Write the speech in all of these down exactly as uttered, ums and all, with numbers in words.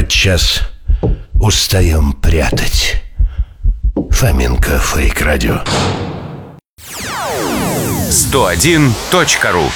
подчас устаем прятать. Фоменко Фейк Радио. сто один точка ру.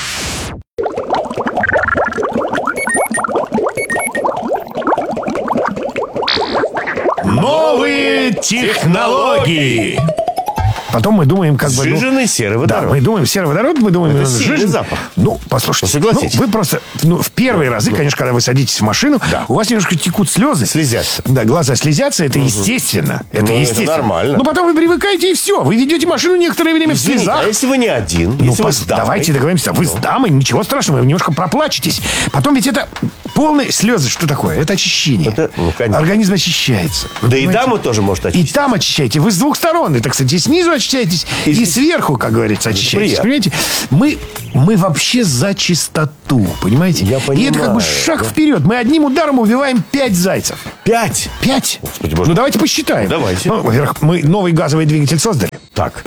Новые технологии. Потом мы думаем, как бы... Сжиженный ну, серый водород. Да, мы думаем серый водород, мы думаем... Это сжиженный сильный запах. Ну, послушайте, Ну, согласитесь. ну, вы просто... Ну, в первые разы, конечно, когда вы садитесь в машину, Да. у вас немножко текут слезы. Слезятся. Да, глаза слезятся, это естественно. Это Ну, это естественно. нормально. Но потом вы привыкаете, и все. Вы ведете машину некоторое время в Извините, слезах. а если вы не один? Ну, если вы пос- с дамой? давайте договоримся. Вы с дамой, ничего страшного, вы немножко проплачетесь. Потом ведь это полные слезы. Что такое? Это очищение. Это, ну, конечно. Организм очищается. Вы Да и понимаете? даму тоже может И очистить. там очищаете. Вы с двух сторон. И, так сказать, и снизу очищаетесь, и, сверху, как говорится, очищаетесь. приятно. Понимаете? Мы, мы вообще за чистоту. Понимаете? Я И это как бы понимаю, шаг да. вперед. Мы одним ударом убиваем пять зайцев. Пять. Пять? Господи, боже. Ну, давайте посчитаем. Давайте. Ну, во-первых, мы новый газовый двигатель создали. Так.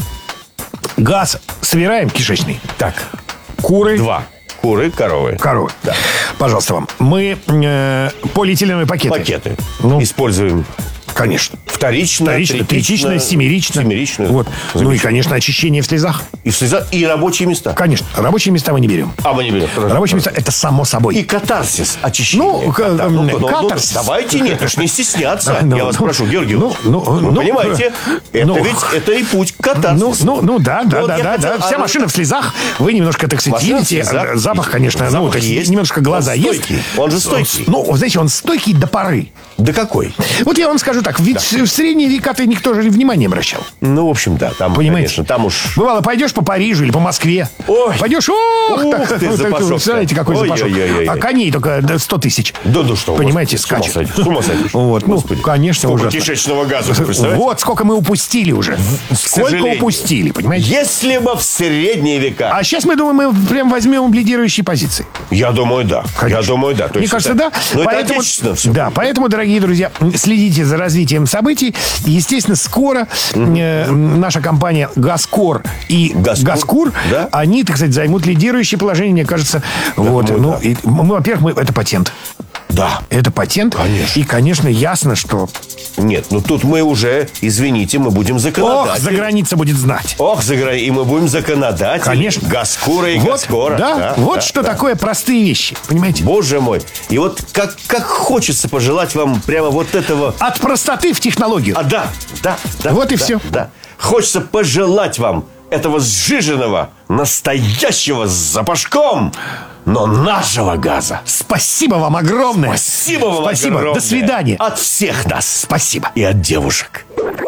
Газ собираем кишечный. Так. Куры. Два. Куры, коровы. Коровы. Да. Пожалуйста, вам. Мы э, полиэтиленовые пакеты. Пакеты. Ну, Используем конечно. вторично, Вторично, третично, тричично, семерично. семерично. Вот. Ну и, конечно, очищение в слезах. И, слеза, и рабочие места. Конечно. Рабочие места мы не берем. А мы не берем. Рабочие места — это само собой. И катарсис, очищение. Ну, к- Ката- ну, ну, ну, катарсис. давайте, нет, уж не стесняться. Ну, Я вас ну, прошу, Георгий, ну, ну, вы ну, понимаете, это ну, ведь это и путь к Ну, катарсису. ну, ну, да, да, Вот да, я да, хотел- да. Вся а, машина в слезах. Вы немножко, так сказать, Машина в видите. слезах. Запах, конечно, ну, Запах то есть есть. немножко глаза Он есть. стойкий. Он же стойкий. Ну, вы знаете, он стойкий до поры. Да какой? Вот я вам скажу так, ведь в средние века-то никто же внимания не обращал. Ну, в общем, да, там, Понимаете? конечно, там уж... Бывало, пойдешь по Парижу или по Москве. Ой. Пойдешь, ох, Ух так, ты, вот так, запашок-то. представляете, какой запашок. Ой-ой-ой-ой. А коней только да, сто тысяч. Да, ну что, Понимаете, господи, скачет. С ума сойти, с ума сойти. Вот, ну, Господи. конечно, Сколько ужасно. кишечного газа, вы представляете? Вот сколько мы упустили уже. Сколько сожалению. упустили, понимаете? Если бы в средние века... А сейчас мы думаем, мы прям возьмем лидирующие позиции. Я думаю, да. Конечно. Я думаю, да. То Мне есть кажется, это- да. Ну, это Поэтому, отечественно все. да, поэтому, дорогие друзья, следите за развитием событий. Естественно, скоро э, наша компания «Газкор» и «Газкур», «Газкур», да? они, так сказать, займут лидирующее положение, мне кажется. Вот, думаю, ну, да. и, мы, во-первых, мы, это патент. Да. Это патент. Конечно. И, конечно, ясно, что... Нет, ну тут мы уже, извините, мы будем Ох, законодатели. за граница будет знать. Ох, за границей. И мы будем законодатели. Конечно. Газкура и Вот, Газкора. да, вот да, что да. такое простые вещи, понимаете? Боже мой. И вот как, как хочется пожелать вам прямо вот этого... От простоты в технологию. А, да, да, да. Вот и да, все. Да. Хочется пожелать вам этого сжиженного, настоящего с запашком, но нашего газа. Спасибо вам огромное. Спасибо вам Спасибо. огромное. До свидания. От всех нас. Спасибо. И от девушек.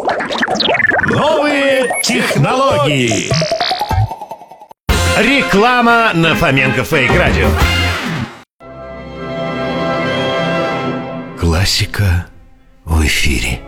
Новые технологии. Реклама на Фоменко Фейк Радио. Классика в эфире.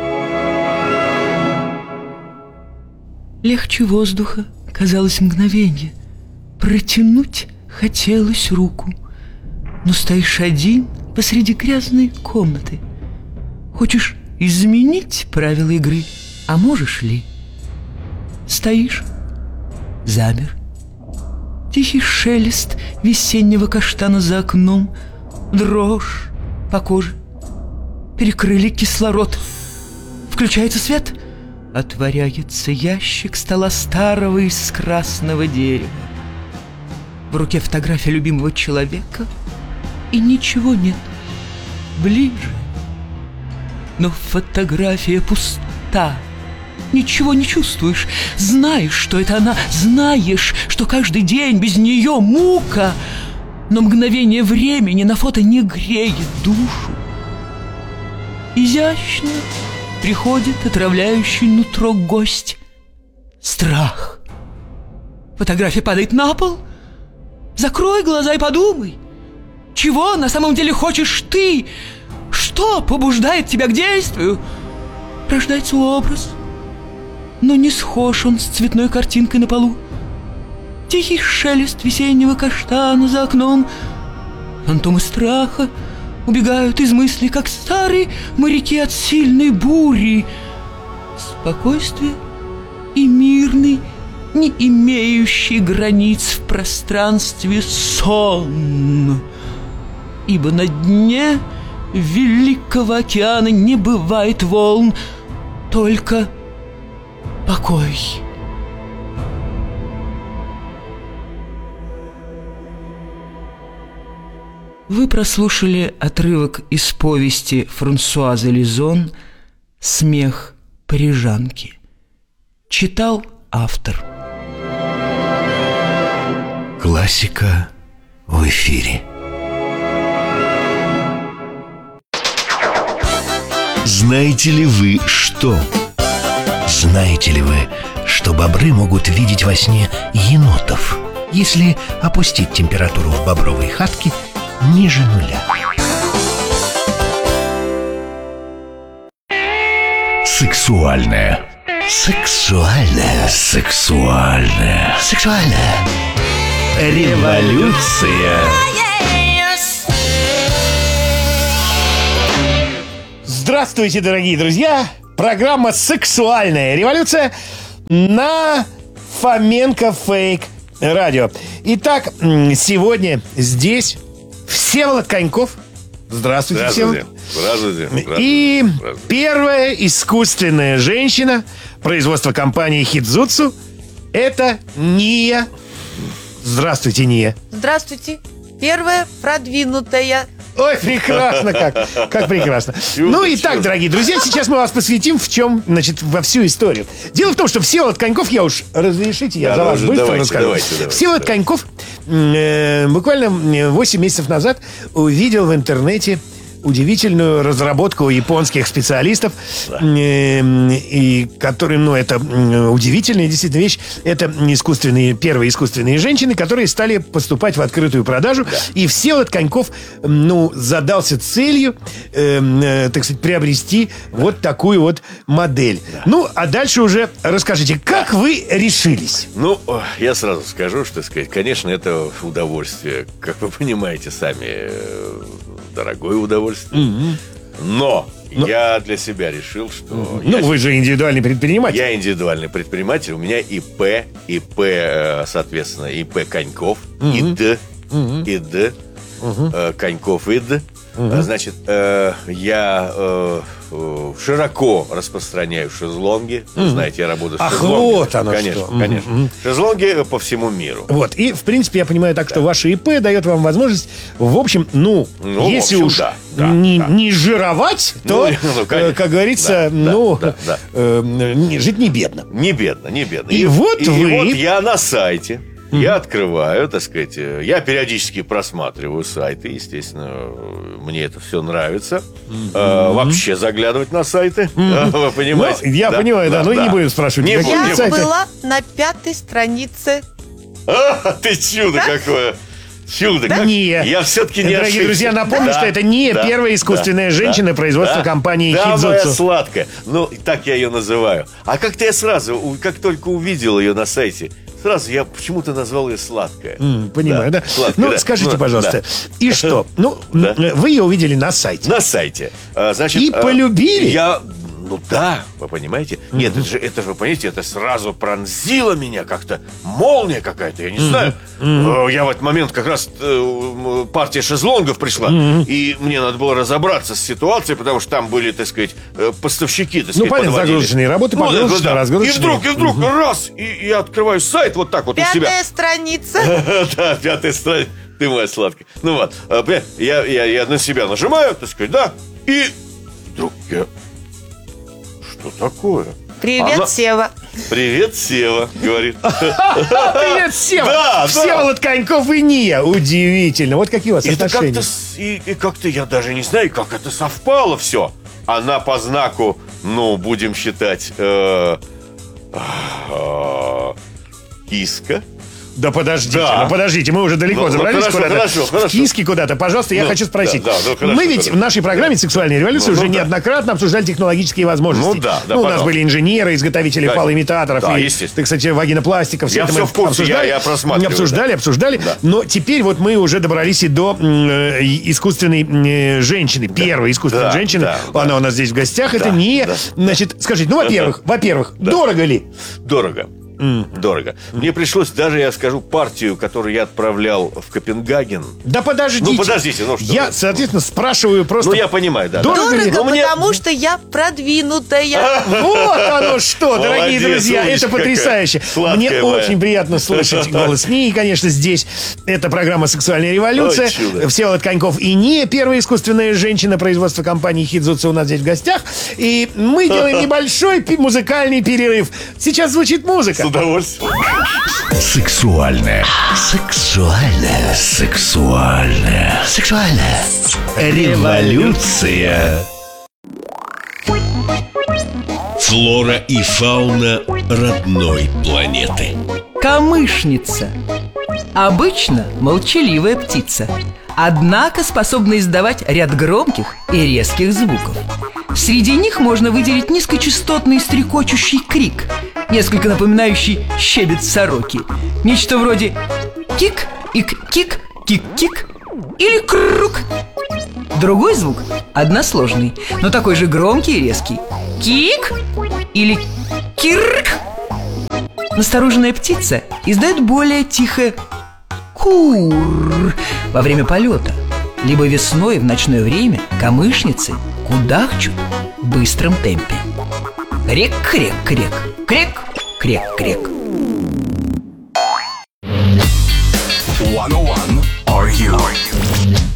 Легче воздуха казалось мгновенье. Протянуть хотелось руку. Но стоишь один посреди грязной комнаты. Хочешь изменить правила игры, а можешь ли? Стоишь, замер. Тихий шелест весеннего каштана за окном, дрожь по коже. Перекрыли кислород. Включается свет. Отворяется ящик стола старого из красного дерева. В руке фотография любимого человека, и ничего нет ближе. Но фотография пуста. Ничего не чувствуешь. Знаешь, что это она. Знаешь, что каждый день без нее мука. Но мгновение времени на фото не греет душу. Изящно приходит отравляющий нутро гость. Страх. Фотография падает на пол. Закрой глаза и подумай. Чего на самом деле хочешь ты? Что побуждает тебя к действию? Рождается образ, но не схож он с цветной картинкой на полу. Тихий шелест весеннего каштана за окном. Фантомы страха убегают из мыслей, как старые моряки от сильной бури. Спокойствие и мирный, не имеющий границ в пространстве сон. Ибо на дне великого океана не бывает волн, только покой. Вы прослушали отрывок из повести Франсуазы Лизон «Смех парижанки». Читал автор. Классика в эфире. Знаете ли вы что? Знаете ли вы, что бобры могут видеть во сне енотов, если опустить температуру в бобровой хатке ниже нуля? Сексуальная. Сексуальная. Сексуальная. Сексуальная. Революция. Здравствуйте, дорогие друзья! Программа «Сексуальная революция» на Фоменко Фейк Радио. Итак, сегодня здесь Всеволод Коньков. Здравствуйте, Здравствуйте. Всеволод. Здравствуйте. Здравствуйте. И Здравствуйте. первая искусственная женщина производства компании «Хидзутсу» — это Ния. Здравствуйте, Ния. Здравствуйте. Первая продвинутая. Ой, прекрасно как, как прекрасно. Ну и так, дорогие друзья, сейчас мы вас посвятим в чем, значит, во всю историю. Дело в том, что Всеволод Коньков, я уж, разрешите, я Да, за вас ну, быстро давайте, расскажу. давайте, давайте, Всеволод да. Коньков э, буквально восемь месяцев назад увидел в интернете удивительную разработку японских специалистов, э, и которые, ну, это м, удивительная действительно вещь. Это искусственные, первые искусственные женщины, которые стали поступать в открытую продажу. И Всеволод Коньков, ну, задался целью, э, э, так сказать, приобрести вот такую вот модель. Ну, а дальше уже расскажите, как вы решились? Ну, я сразу скажу, что, сказать, конечно, это удовольствие, как вы понимаете сами, э, дорогое удовольствие. Но, Но- я для себя решил, что Ну, я, вы же индивидуальный предприниматель. я индивидуальный предприниматель, у меня ИП, ИП, э, соответственно, ИП Коньков, ИД, ИД, э, Коньков ИД. Значит, э, я э, э, широко распространяю шезлонги. Вы знаете, я работаю с Ах, шезлонгами. вот оно Конечно, что. конечно. Шезлонги по всему миру. Вот, и, в принципе, я понимаю так, что ваше ИП дает вам возможность, в общем, ну, Ну, в если общем, уж да, да, не, да. не жировать, то, Ну, ну, конечно. э, как говорится, Да, ну, да, да, да. э, не- жить не бедно. Не бедно, не бедно. И вот и вы- вот я на сайте. Я открываю, так сказать, э, я периодически просматриваю сайты, естественно, э, мне это все нравится. Э, вообще заглядывать на сайты, э, вы понимаете? Ну, я понимаю, да, но не будем спрашивать, Не какие будем. Я сайты? была на пятой странице. А, ты чудо какое! Чудо! как- Ния. Я все-таки не Дорогие ошибся. друзья, напомню, Да, что это Ния, да, первая искусственная да, женщина да, производства да. компании Да, «Хидзутсу». моя сладкая. Ну, так я ее называю. А как-то я сразу, у- как только увидел ее на сайте, сразу я почему-то назвал ее сладкая. М, Понимаю, да? Сладкая, Ну, да. скажите, Ну, пожалуйста, да. и что? Ну, Да. м, вы ее увидели на сайте. На сайте. А, Значит, И а, полюбили? Я, ну да, вы понимаете. Нет, это же, это же, вы понимаете, это сразу пронзило меня как-то. Молния какая-то, я не знаю. Э, Я в этот момент как раз э, м, партия шезлонгов пришла. И мне надо было разобраться с ситуацией, потому что там были, так сказать, э, поставщики, так Ну, сказать, понятно, подводили. загрузочные работы, Ну, да, погрузочные, да, да. разгрузочные. И вдруг, и вдруг, раз, и я открываю сайт вот так вот у себя. Пятая страница. Да, пятая страница. Ты моя сладкая. Ну вот, а, понимаешь, я, я, я на себя нажимаю, так сказать, да, и вдруг я... Что такое? Привет, Она- Сева. Привет, Сева, говорит. Привет, Сева! Да, да. Всеволод Коньков и Ния. Удивительно. Вот какие у вас Это отношения. как-то, с- и, и как-то, я даже не знаю, как это совпало все. Она по знаку, ну, будем считать, э, э, киска. Да подождите, Да. ну подождите, мы уже далеко Ну, ну, забрались хорошо, куда-то. хорошо, хорошо. В киски куда-то. Пожалуйста, я Ну, хочу спросить. да, да, ну, хорошо, мы ведь хорошо. в нашей программе «Сексуальная революция» Ну, уже ну, да. неоднократно обсуждали технологические возможности. Ну, да, да, Ну, у нас пожалуйста. были инженеры, изготовители Да. фалоимитаторов. Да, и, естественно. так сказать, вагинопластиков. Все Я это всё мы в курсе, обсуждали. я- я просматриваю, Обсуждали, да. обсуждали. Да. Но теперь вот мы уже добрались и до м, э, искусственной э, женщины. Первой искусственной Да, женщины. да, да. Она у нас здесь в гостях. Это Да, не... да, Значит, скажите, ну, во-первых, во-первых, дорого ли? Дорого. Дорого. Мне пришлось даже, я скажу, партию, которую я отправлял в Копенгаген. Да подождите. Ну, подождите, ну что Я, вы. соответственно, спрашиваю просто... Ну, я понимаю, да. Дорого да. ли? Дорого, Но мне- потому что я продвинутая. Вот оно что, дорогие Молодец, друзья, умничка это потрясающе. какая. Сладкая Мне моя. очень приятно слышать голос Мии, конечно, здесь. Это программа «Сексуальная революция». Ой, чудо. Всеволод Коньков и не первая искусственная женщина производства компании «Хидзутsu» у нас здесь в гостях. И мы делаем небольшой пи- музыкальный перерыв. Сейчас звучит музыка. С удовольствием. Сексуальная. Сексуальная. Сексуальная. Сексуальная. Революция. Флора и фауна родной планеты. Камышница. Обычно молчаливая птица, однако способна издавать ряд громких и резких звуков. Среди них можно выделить низкочастотный стрекочущий крик, несколько напоминающий щебет сороки. Нечто вроде кик, ик, кик, кик-кик или крук. Другой звук односложный, но такой же громкий и резкий. Кик или кирк. Настороженная птица издает более тихое кур во время полета. Либо весной в ночное время камышницы кудахчут в быстром темпе. Крек-крек-крек, крек-крек-крек. сто один. Are you?